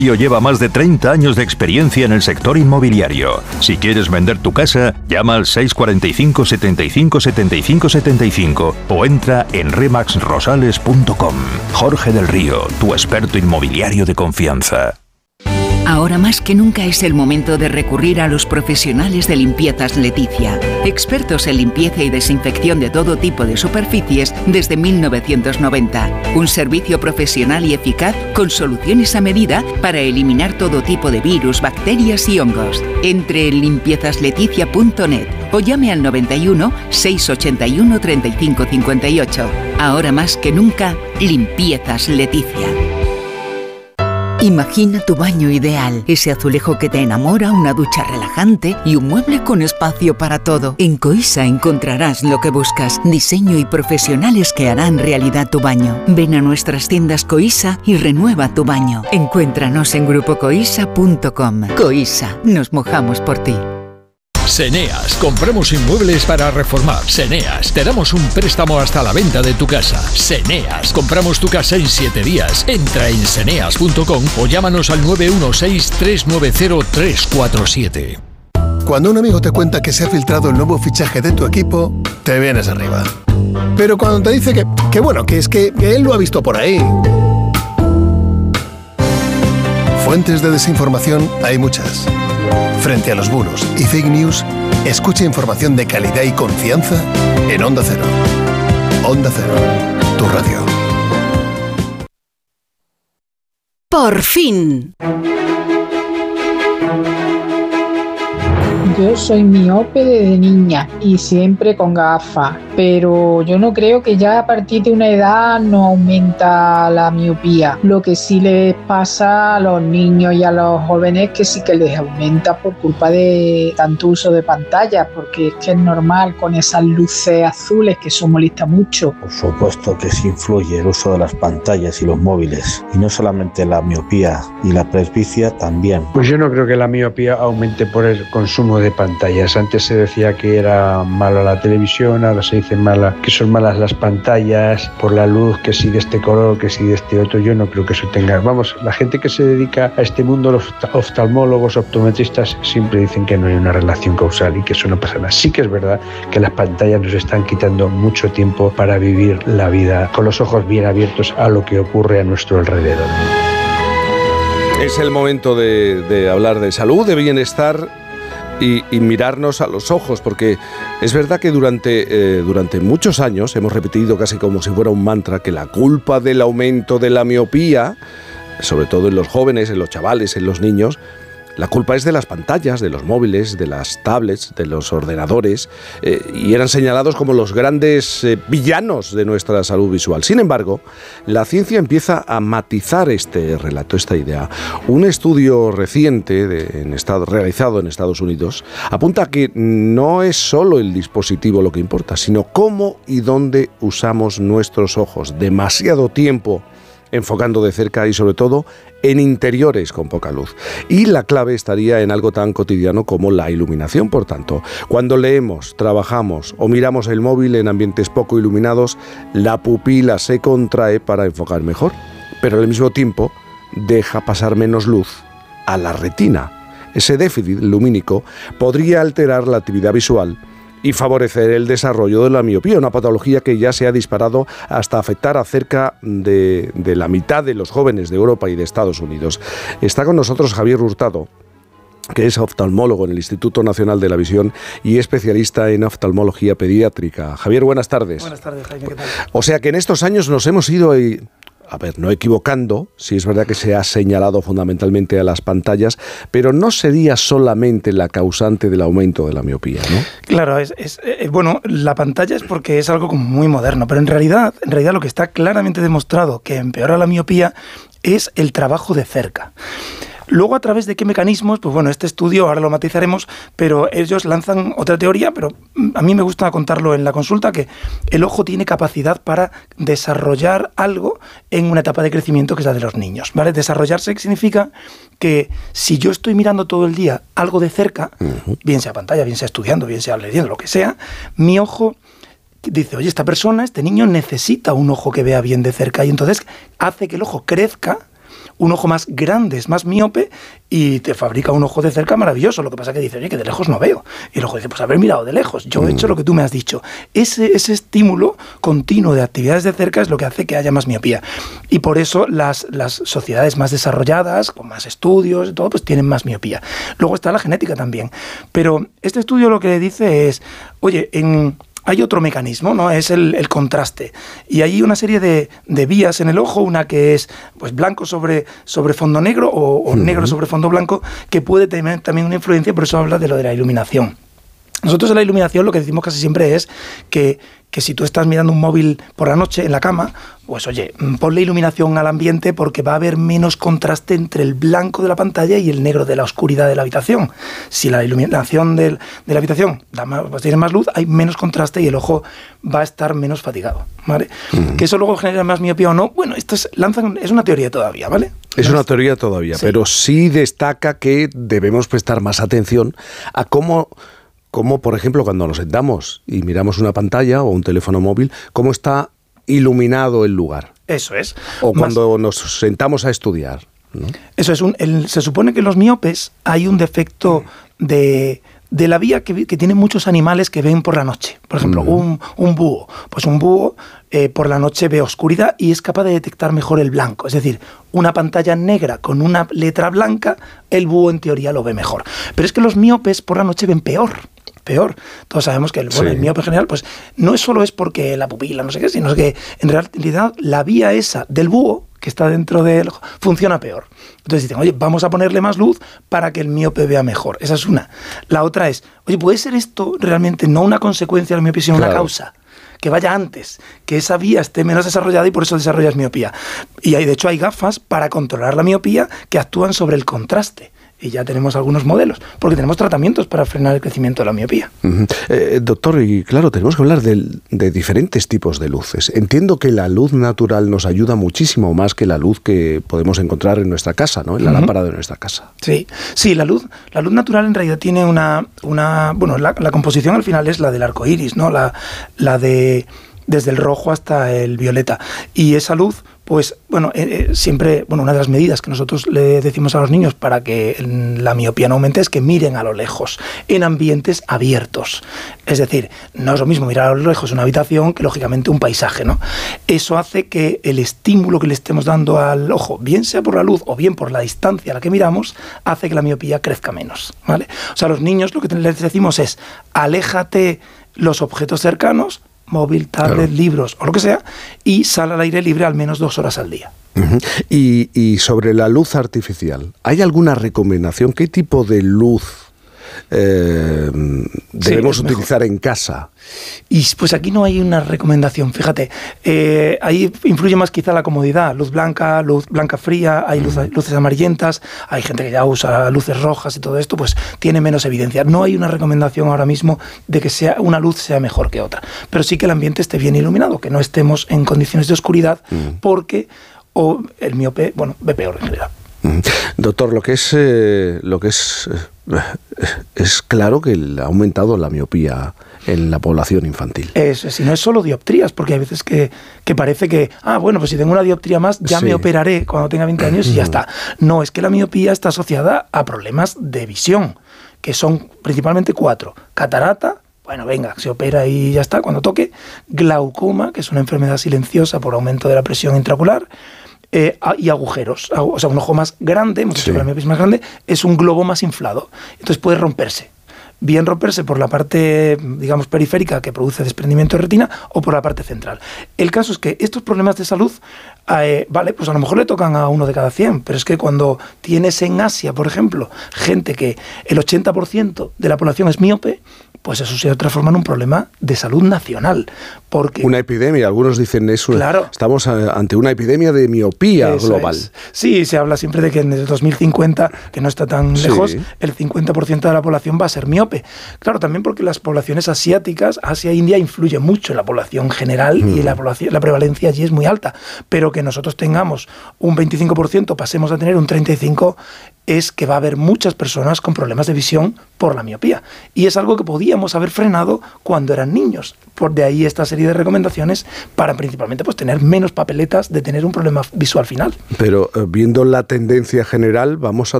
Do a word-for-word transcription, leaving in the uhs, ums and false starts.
Lleva más de treinta años de experiencia en el sector inmobiliario. Si quieres vender tu casa, llama al seis cuatro cinco, setenta y cinco, setenta y cinco, setenta y cinco o entra en remax rosales punto com. Jorge del Río, tu experto inmobiliario de confianza. Ahora más que nunca es el momento de recurrir a los profesionales de Limpiezas Leticia. Expertos en limpieza y desinfección de todo tipo de superficies desde mil novecientos noventa. Un servicio profesional y eficaz con soluciones a medida para eliminar todo tipo de virus, bacterias y hongos. Entre en limpiezas leticia punto net o llame al noventa y uno, seiscientos ochenta y uno, treinta y cinco cincuenta y ocho. Ahora más que nunca, Limpiezas Leticia. Imagina tu baño ideal, ese azulejo que te enamora, una ducha relajante y un mueble con espacio para todo. En Coisa encontrarás lo que buscas, diseño y profesionales que harán realidad tu baño. Ven a nuestras tiendas Coisa y renueva tu baño. Encuéntranos en grupo coisa punto com. Coisa, nos mojamos por ti. Seneas, compramos inmuebles para reformar. Seneas, te damos un préstamo hasta la venta de tu casa. Seneas, compramos tu casa en siete días. Entra en seneas punto com o llámanos al nueve uno seis, tres nueve cero, tres cuatro siete. Cuando un amigo te cuenta que se ha filtrado el nuevo fichaje de tu equipo, te vienes arriba. Pero cuando te dice que, que bueno, que es que, que él lo ha visto por ahí. Fuentes de desinformación hay muchas. Frente a los bulos y fake news, escucha información de calidad y confianza en Onda Cero. Onda Cero, tu radio. Por fin. Yo soy miope desde niña y siempre con gafas, pero yo no creo que ya a partir de una edad no aumenta la miopía. Lo que sí les pasa a los niños y a los jóvenes que sí que les aumenta por culpa de tanto uso de pantallas, porque es que es normal con esas luces azules que eso molesta mucho. Por supuesto que sí influye el uso de las pantallas y los móviles, y no solamente la miopía y la presbicia también. Pues yo no creo que la miopía aumente por el consumo de pantallas. Antes se decía que era mala la televisión, ahora se dice mala, que son malas las pantallas por la luz, que si de este color, que si de este otro. Yo no creo que eso tenga. Vamos, la gente que se dedica a este mundo, los oftalmólogos, optometristas, siempre dicen que no hay una relación causal y que eso no pasa nada. Sí que es verdad que las pantallas nos están quitando mucho tiempo para vivir la vida con los ojos bien abiertos a lo que ocurre a nuestro alrededor. Es el momento de, de hablar de salud, de bienestar y, y mirarnos a los ojos, porque es verdad que durante, eh, durante muchos años hemos repetido casi como si fuera un mantra que la culpa del aumento de la miopía, sobre todo en los jóvenes, en los chavales, en los niños, la culpa es de las pantallas, de los móviles, de las tablets, de los ordenadores, eh, y eran señalados como los grandes eh, villanos de nuestra salud visual. Sin embargo, la ciencia empieza a matizar este relato, esta idea. Un estudio reciente de, en estado, realizado en Estados Unidos apunta a que no es solo el dispositivo lo que importa, sino cómo y dónde usamos nuestros ojos. Demasiado tiempo enfocando de cerca y sobre todo en interiores con poca luz. Y la clave estaría en algo tan cotidiano como la iluminación. Por tanto, cuando leemos, trabajamos o miramos el móvil en ambientes poco iluminados, la pupila se contrae para enfocar mejor, pero al mismo tiempo deja pasar menos luz a la retina. Ese déficit lumínico podría alterar la actividad visual y favorecer el desarrollo de la miopía, una patología que ya se ha disparado hasta afectar a cerca de, de la mitad de los jóvenes de Europa y de Estados Unidos. Está con nosotros Javier Hurtado, que es oftalmólogo en el Instituto Nacional de la Visión y especialista en oftalmología pediátrica. Javier, buenas tardes. Buenas tardes, Jaime, ¿qué tal? O sea que en estos años nos hemos ido... Y, a ver, no equivocando, sí es verdad que se ha señalado fundamentalmente a las pantallas, pero no sería solamente la causante del aumento de la miopía, ¿no? Claro, es, es eh, bueno, la pantalla es porque es algo como muy moderno, pero en realidad, en realidad lo que está claramente demostrado que empeora la miopía es el trabajo de cerca. Luego, ¿a través de qué mecanismos? Pues bueno, este estudio ahora lo matizaremos, pero ellos lanzan otra teoría, pero a mí me gusta contarlo en la consulta, que el ojo tiene capacidad para desarrollar algo en una etapa de crecimiento que es la de los niños, ¿vale? Desarrollarse significa que si yo estoy mirando todo el día algo de cerca, uh-huh. bien sea pantalla, bien sea estudiando, bien sea leyendo, lo que sea, mi ojo dice, oye, esta persona, este niño necesita un ojo que vea bien de cerca, y entonces hace que el ojo crezca un ojo más grande es más miope y te fabrica un ojo de cerca maravilloso. Lo que pasa es que dice, oye, que de lejos no veo. Y el ojo dice, pues haber mirado de lejos. Yo he hecho lo que tú me has dicho. Ese, ese estímulo continuo de actividades de cerca es lo que hace que haya más miopía. Y por eso las, las sociedades más desarrolladas, con más estudios y todo, pues tienen más miopía. Luego está la genética también. Pero este estudio lo que dice es, oye, en... hay otro mecanismo, ¿no? Es el, el contraste. Y hay una serie de, de vías en el ojo, una que es pues blanco sobre, sobre fondo negro o, o uh-huh. negro sobre fondo blanco, que puede tener también una influencia, por eso habla de lo de la iluminación. Nosotros en la iluminación lo que decimos casi siempre es que, que si tú estás mirando un móvil por la noche en la cama, pues oye, ponle iluminación al ambiente porque va a haber menos contraste entre el blanco de la pantalla y el negro de la oscuridad de la habitación. Si la iluminación del, de la habitación da más, pues tiene más luz, hay menos contraste y el ojo va a estar menos fatigado, ¿vale? Uh-huh. Que eso luego genera más miopía o no, bueno, esto es, lanzan, es una teoría todavía, ¿vale? Es una teoría todavía, sí. Pero sí destaca que debemos prestar más atención a cómo... Como, por ejemplo, cuando nos sentamos y miramos una pantalla o un teléfono móvil, cómo está iluminado el lugar. Eso es. O cuando Más... nos sentamos a estudiar, ¿no? Eso es. Un, el, se supone que en los miopes hay un defecto de, de la vía que, que tienen muchos animales que ven por la noche. Por ejemplo, uh-huh. un, un búho. Pues un búho eh, por la noche ve oscuridad y es capaz de detectar mejor el blanco. Es decir, una pantalla negra con una letra blanca, el búho en teoría lo ve mejor. Pero es que los miopes por la noche ven peor. Peor. Todos sabemos que el, bueno, sí. el miope en general, pues no solo es porque la pupila, no sé qué, sino que en realidad la vía esa del búho que está dentro del ojo funciona peor. Entonces dicen, oye, vamos a ponerle más luz para que el miope vea mejor. Esa es una. La otra es, oye, ¿puede ser esto realmente no una consecuencia de la miopía, sino claro. una causa? Que vaya antes, que esa vía esté menos desarrollada y por eso desarrollas miopía. Y hay, de hecho hay gafas para controlar la miopía que actúan sobre el contraste. Y ya tenemos algunos modelos, porque tenemos tratamientos para frenar el crecimiento de la miopía. Uh-huh. Eh, doctor, y claro, tenemos que hablar de, de diferentes tipos de luces. Entiendo que la luz natural nos ayuda muchísimo más que la luz que podemos encontrar en nuestra casa, ¿no? En la uh-huh. lámpara de nuestra casa. Sí, sí, la luz, la luz natural en realidad tiene una, una bueno, la, la composición al final es la del arco iris, ¿no? La, la de desde el rojo hasta el violeta. Y esa luz, pues, bueno, eh, eh, siempre, bueno, una de las medidas que nosotros le decimos a los niños para que la miopía no aumente es que miren a lo lejos, en ambientes abiertos. Es decir, no es lo mismo mirar a lo lejos una habitación que, lógicamente, un paisaje, ¿no? Eso hace que el estímulo que le estemos dando al ojo, bien sea por la luz o bien por la distancia a la que miramos, hace que la miopía crezca menos, ¿vale? O sea, a los niños lo que les decimos es, aléjate los objetos cercanos, móvil, tablet, claro. libros o lo que sea, y sal al aire libre al menos dos horas al día. Uh-huh. y, y sobre la luz artificial, ¿hay alguna recomendación? ¿Qué tipo de luz eh, debemos sí, utilizar en casa? Y pues aquí no hay una recomendación, fíjate, eh, ahí influye más quizá la comodidad, luz blanca, luz blanca fría, hay luz, luces amarillentas, hay gente que ya usa luces rojas y todo esto, pues tiene menos evidencia. No hay una recomendación ahora mismo de que sea una luz sea mejor que otra, pero sí que el ambiente esté bien iluminado, que no estemos en condiciones de oscuridad, mm. porque o el miope, bueno, ve peor en general. Doctor, lo que es eh, lo que es eh, es claro que ha aumentado la miopía en la población infantil. Es, si no es solo dioptrías, porque hay veces que, que parece que, ah, bueno, pues si tengo una dioptría más, ya sí. me operaré cuando tenga veinte años y ya está. No, es que la miopía está asociada a problemas de visión, que son principalmente cuatro. Catarata, bueno, venga, se opera y ya está, cuando toque. Glaucoma, que es una enfermedad silenciosa por aumento de la presión intraocular. Eh, y agujeros, o sea, un ojo más grande, hemos dicho que la miopía es más grande, es un globo más inflado, entonces puede romperse. Bien romperse por la parte, digamos, periférica que produce desprendimiento de retina o por la parte central. El caso es que estos problemas de salud, eh, vale, pues a lo mejor le tocan a uno de cada cien, pero es que cuando tienes en Asia, por ejemplo, gente que el ochenta por ciento de la población es miope, pues eso se transforma en un problema de salud nacional. Porque una epidemia, algunos dicen eso. Claro. Estamos ante una epidemia de miopía eso global. Es. Sí, se habla siempre de que en el dos mil cincuenta, que no está tan sí. lejos, el cincuenta por ciento de la población va a ser miope. Claro, también porque las poblaciones asiáticas, Asia e India, influye mucho en la población general mm. y la, población, la prevalencia allí es muy alta. Pero que nosotros tengamos un veinticinco por ciento, pasemos a tener un treinta y cinco por ciento, es que va a haber muchas personas con problemas de visión por la miopía. Y es algo que podíamos haber frenado cuando eran niños. Por de ahí esta serie de recomendaciones para principalmente pues tener menos papeletas de tener un problema visual final. Pero eh, viendo la tendencia general, vamos a